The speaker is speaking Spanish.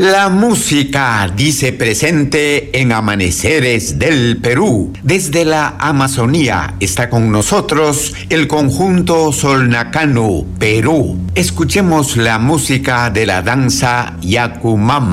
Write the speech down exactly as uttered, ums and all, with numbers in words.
La música dice presente en Amaneceres del Perú. Desde la Amazonía está con nosotros el conjunto Solnacanu, Perú. Escuchemos la música de la danza Yakumama.